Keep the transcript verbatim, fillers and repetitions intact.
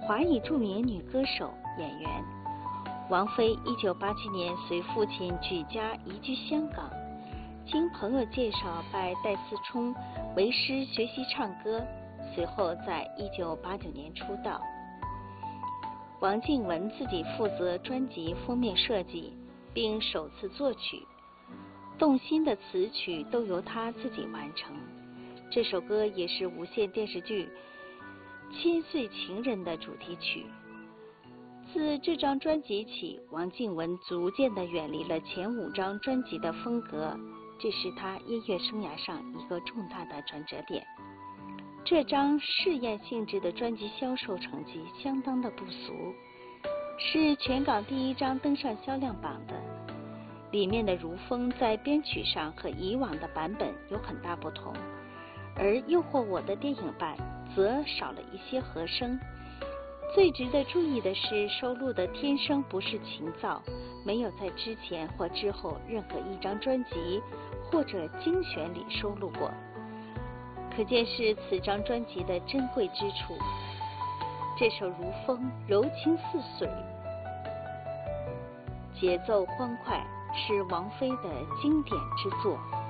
华裔著名女歌手、演员。王菲一九八七年随父亲举家移居香港，经朋友介绍拜戴思聪为师学习唱歌，随后在一九八九年出道。王靖雯自己负责专辑封面设计，并首次作曲，动心的词曲都由她自己完成。这首歌也是无线电视剧《千岁情人》的主题曲。自这张专辑起，王靖雯逐渐地远离了前五张专辑的风格，这是她音乐生涯上一个重大的转折点。这张试验性质的专辑销售成绩相当的不俗，是全港第一张登上销量榜的。里面的《如风》在编曲上和以往的版本有很大不同，而《诱惑我》的电影版则少了一些和声。最值得注意的是，收录的《天生不是情造》没有在之前或之后任何一张专辑或者精选里收录过，可见是此张专辑的珍贵之处。这首《如风》柔情似水，节奏欢快，是王菲的经典之作。